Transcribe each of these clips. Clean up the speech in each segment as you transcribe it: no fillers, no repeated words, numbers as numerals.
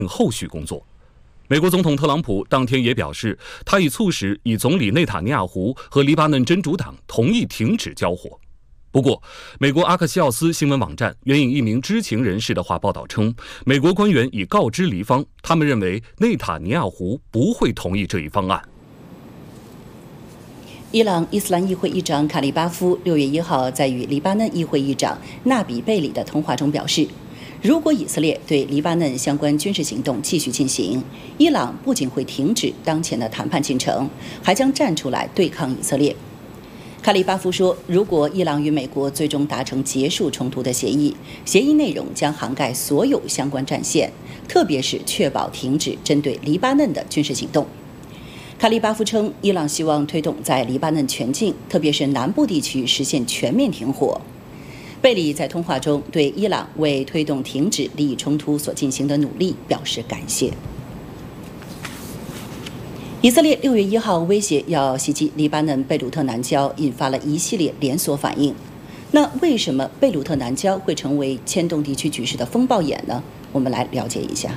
后续工作。美国总统特朗普当天也表示，他已促使以总理内塔尼亚胡和黎巴嫩真主党同意停止交火。不过，美国阿克西奥斯新闻网站援引一名知情人士的话报道称，美国官员已告知黎方，他们认为内塔尼亚胡不会同意这一方案。 伊朗伊斯兰议会议长卡利巴夫6月1号在与黎巴嫩议会议长纳比贝里的通话中表示，如果以色列对黎巴嫩相关军事行动继续进行，伊朗不仅会停止当前的谈判进程，还将站出来对抗以色列。卡利巴夫说，如果伊朗与美国最终达成结束冲突的协议，协议内容将涵盖所有相关战线，特别是确保停止针对黎巴嫩的军事行动。卡利巴夫称，伊朗希望推动在黎巴嫩全境，特别是南部地区实现全面停火。贝里在通话中对伊朗为推动停止利益冲突所进行的努力表示感谢。以色列6月1号威胁要袭击黎巴嫩贝鲁特南郊，引发了一系列连锁反应。那为什么贝鲁特南郊会成为牵动地区局势的风暴眼呢？我们来了解一下。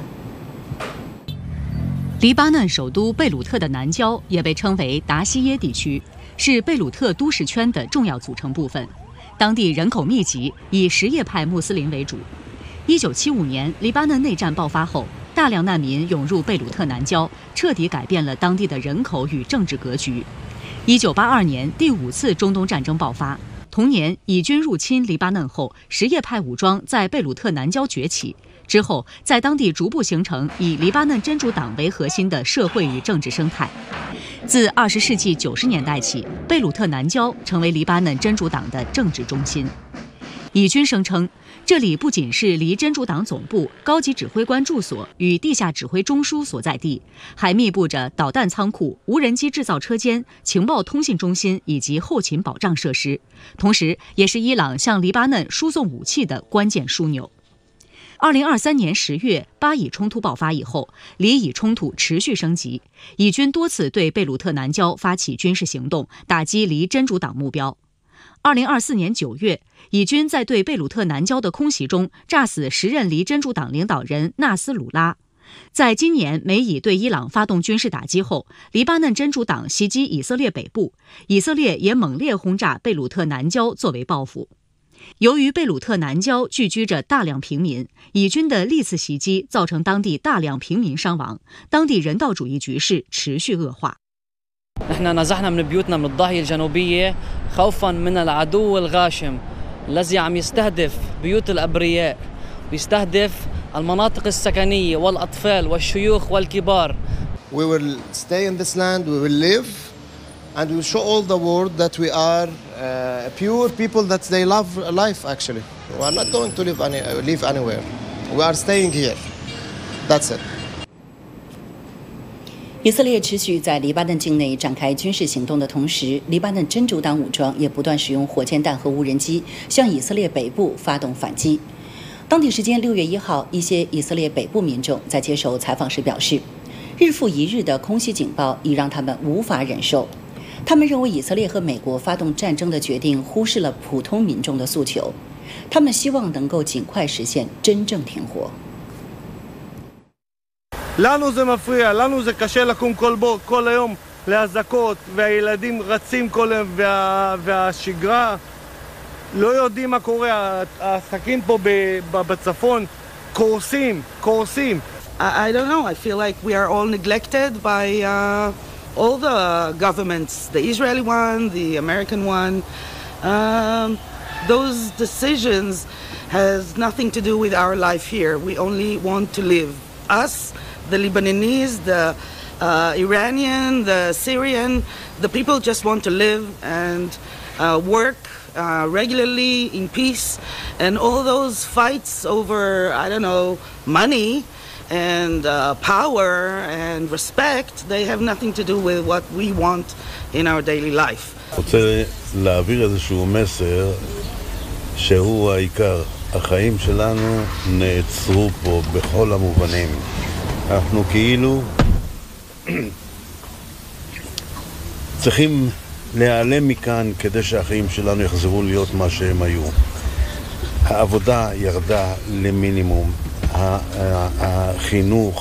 黎巴嫩首都贝鲁特的南郊也被称为达西耶地区，是贝鲁特都市圈的重要组成部分。当地人口密集，以什叶派穆斯林为主。1975年，黎巴嫩内战爆发后，大量难民涌入贝鲁特南郊，彻底改变了当地的人口与政治格局。1982年，第5次中东战争爆发。同年，以军入侵黎巴嫩后，什叶派武装在贝鲁特南郊崛起。之后，在当地逐步形成以黎巴嫩真主党为核心的社会与政治生态。自20世纪90年代起，贝鲁特南郊成为黎巴嫩真主党的政治中心。以军声称，这里不仅是离真主党总部、高级指挥官住所与地下指挥中枢所在地，还密布着导弹仓库、无人机制造车间、情报通信中心以及后勤保障设施，同时也是伊朗向黎巴嫩输送武器的关键枢纽。2023年10月，巴以冲突爆发以后，黎以冲突持续升级，以军多次对贝鲁特南郊发起军事行动，打击黎真主党目标。2024年9月，以军在对贝鲁特南郊的空袭中炸死时任黎真主党领导人纳斯鲁拉。在今年美以对伊朗发动军事打击后，黎巴嫩真主党袭击以色列北部，以色列也猛烈轰炸贝鲁特南郊作为报复。由于贝鲁特南郊聚居着大量平民，以军的历次袭击造成当地大量平民伤亡，当地人道主义局势持续恶化。 احنا نزحنا من بيوتنا من الضاحية الجنوبية خوفا من العدو الغاشم الذي عم يستهدف بيوت الأبرياء ويستهدف المناطق السكنية والأطفال والشيوخ والكبار. We will stay in this land, we will live, and we will show all the world that we are pure people, that they love life actually. We are not going to live anywhere. We are staying here. That's it. 以色列持续在黎巴嫩境内展开军事行动的同时，黎巴嫩真主党武装也不断使用火箭弹和无人机向以色列北部发动反击。当地时间6月1号，一些以色列北部民众在接受采访时表示，日复一日的空袭警报已让他们无法忍受。他们认为以色列和美国发动战争的决定忽视了普通民众的诉求，他们希望能够尽快实现真正停火。 לנו זה מפריע, לנו זה קשה לקום כל היום להזעקות, והילדים רצים כל היום, והשגרה לא יודעים מה קורה, העסקים פה בצפון קורסים. I don't know, I feel like we are all neglected by all the governments, the Israeli one, the American one. Those decisions has nothing to do with our life here. We only want to live. Us, the Lebanese, the Iranian, the Syrian, the people just want to live and work regularly in peace. And all those fights over, I don't know, money and power and respect, they have nothing to do with what we want in our daily life. רוצה להעביר איזשהו מסר שהוא העיקר. החיים שלנו נעצרו פה בכל המובנים. אנחנו כאילו צריכים להיעלם מכאן כדי שהחיים שלנו יחזרו להיות מה שהם היו. העבודה ירדה למינימום, החינוך